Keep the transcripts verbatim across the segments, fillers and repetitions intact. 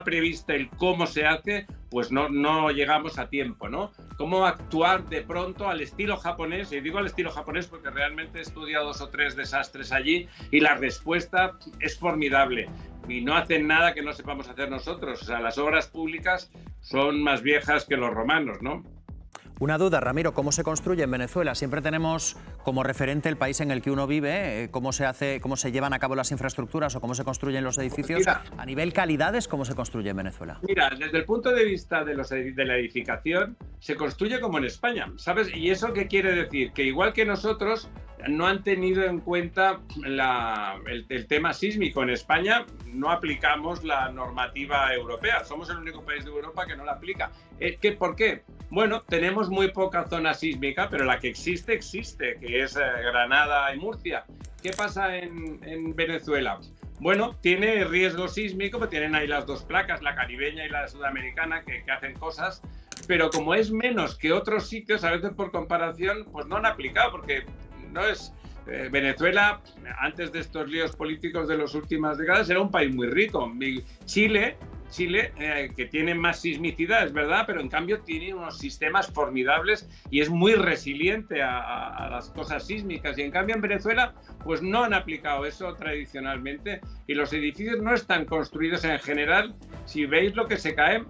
prevista el cómo se hace, pues no, no llegamos a tiempo, ¿no? Cómo actuar de pronto al estilo japonés, y digo al estilo japonés porque realmente he estudiado dos o tres desastres allí y la respuesta es formidable. Y no hacen nada que no sepamos hacer nosotros. O sea, las obras públicas son más viejas que los romanos, ¿no? Una duda, Ramiro, ¿cómo se construye en Venezuela? Siempre tenemos como referente el país en el que uno vive, cómo se hace, cómo se llevan a cabo las infraestructuras o cómo se construyen los edificios. Mira, a nivel calidades, ¿cómo se construye en Venezuela? Mira, desde el punto de vista de, los, de la edificación, se construye como en España, ¿sabes? ¿Y eso qué quiere decir? Que igual que nosotros, no han tenido en cuenta la, el, el tema sísmico. En España no aplicamos la normativa europea. Somos el único país de Europa que no la aplica. ¿Qué, ¿Por qué? Bueno, tenemos muy poca zona sísmica, pero la que existe, existe, que es eh, Granada y Murcia. ¿Qué pasa en, en Venezuela? Bueno, tiene riesgo sísmico, pero tienen ahí las dos placas, la caribeña y la sudamericana, que, que hacen cosas, pero como es menos que otros sitios, a veces por comparación, pues no han aplicado, porque no es... Eh, Venezuela, antes de estos líos políticos de las últimas décadas, era un país muy rico. Chile... Chile, eh, que tiene más sismicidad, es verdad, pero en cambio tiene unos sistemas formidables y es muy resiliente a, a, a las cosas sísmicas. Y en cambio en Venezuela, pues no han aplicado eso tradicionalmente y los edificios no están construidos en general. Si veis lo que se cae,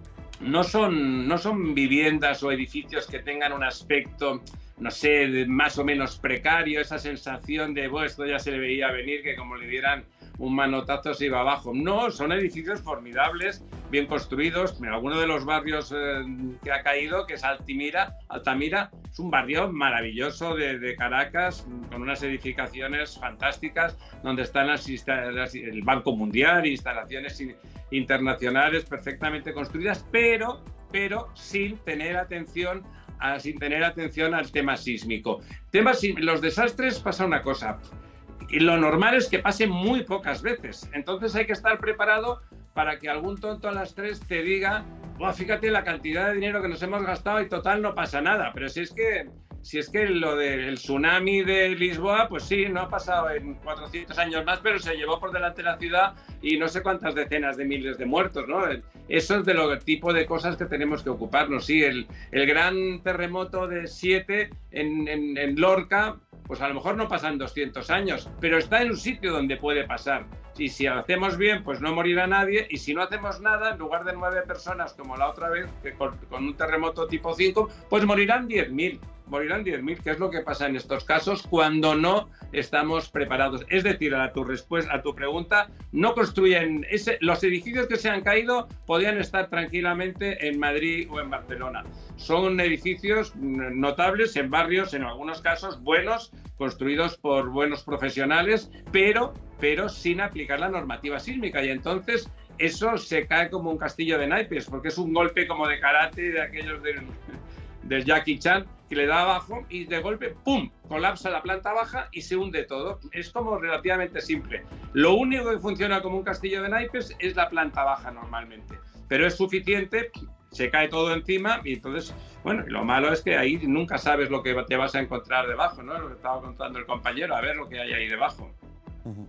no son, no son viviendas o edificios que tengan un aspecto, no sé, más o menos precario, esa sensación de, bueno, esto ya se le veía venir, que como le dieran un manotazo se iba abajo. No, son edificios formidables, bien construidos. En alguno de los barrios eh, que ha caído, que es Altamira, Altamira, es un barrio maravilloso de, de Caracas, con unas edificaciones fantásticas, donde están las, las, el Banco Mundial, instalaciones internacionales perfectamente construidas, pero, pero sin tener atención a, sin tener atención al tema sísmico. Temas, los desastres pasa una cosa. Y lo normal es que pase muy pocas veces. Entonces hay que estar preparado para que algún tonto a las tres te diga, oh, fíjate la cantidad de dinero que nos hemos gastado y total no pasa nada. Pero si es que, si es que lo del tsunami de Lisboa, pues sí, no ha pasado en cuatrocientos años más, pero se llevó por delante la ciudad y no sé cuántas decenas de miles de muertos, ¿no? Eso es de lo tipo de cosas que tenemos que ocuparnos. Sí, el, el gran terremoto de siete en, en, en Lorca, pues a lo mejor no pasan doscientos años, pero está en un sitio donde puede pasar. Y si lo hacemos bien, pues no morirá nadie, y si no hacemos nada, en lugar de nueve personas como la otra vez, que con, con un terremoto tipo cinco, pues morirán diez mil. Morirán diez mil, que es lo que pasa en estos casos cuando no estamos preparados. Es decir, a tu respuesta, a tu pregunta, no construyen ese, los edificios que se han caído podrían estar tranquilamente en Madrid o en Barcelona. Son edificios notables en barrios, en algunos casos buenos, construidos por buenos profesionales, pero, pero sin aplicar la normativa sísmica. Y entonces eso se cae como un castillo de naipes, porque es un golpe como de karate de aquellos del, del Jackie Chan, que le da abajo y de golpe, ¡pum!, colapsa la planta baja y se hunde todo. Es como relativamente simple. Lo único que funciona como un castillo de naipes es la planta baja normalmente, pero es suficiente, se cae todo encima y entonces, bueno, y lo malo es que ahí nunca sabes lo que te vas a encontrar debajo, ¿no? Lo que estaba contando el compañero, a ver lo que hay ahí debajo. Uh-huh.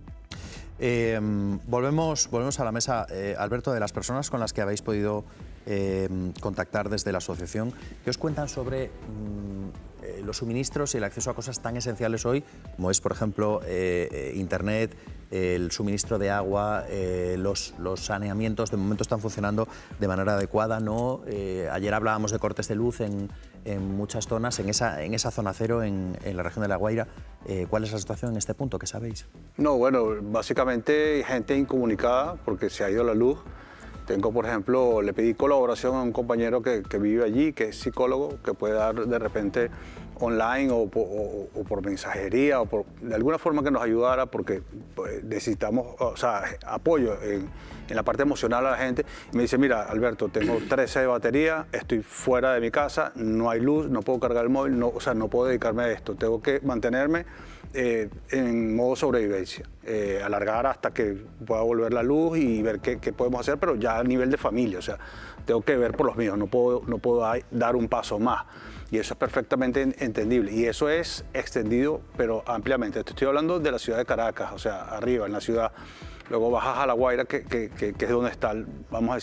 Eh, volvemos, volvemos a la mesa, eh, Alberto, de las personas con las que habéis podido eh, contactar desde la asociación. ¿Qué os cuentan sobre mm, eh, los suministros y el acceso a cosas tan esenciales hoy, como es, por ejemplo, eh, eh, Internet, eh, el suministro de agua, eh, los, los saneamientos de momento están funcionando de manera adecuada, ¿no? Eh, ayer hablábamos de cortes de luz en, en muchas zonas, en esa, en esa zona cero, en, en la región de La Guaira. Eh, ¿Cuál es la situación en este punto? ¿Qué sabéis? No, bueno, básicamente gente incomunicada porque se ha ido la luz. Tengo, por ejemplo, le pedí colaboración a un compañero que, que vive allí, que es psicólogo, que puede dar de repente online o, o, o por mensajería o por, de alguna forma que nos ayudara porque pues, necesitamos, o sea, apoyo en, en la parte emocional a la gente. Y me dice, mira, Alberto, tengo trece de batería, estoy fuera de mi casa, no hay luz, no puedo cargar el móvil, no, o sea, no puedo dedicarme a esto, tengo que mantenerme eh, en modo sobrevivencia, eh, alargar hasta que pueda volver la luz y ver qué, qué podemos hacer, pero ya a nivel de familia, o sea, tengo que ver por los míos, no puedo, no puedo dar un paso más. Y eso es perfectamente entendible. Y eso es extendido, pero ampliamente. Estoy hablando de la ciudad de Caracas, o sea, arriba, en la ciudad. luego bajas a La Guaira, que, que, que, que es donde está, el, vamos a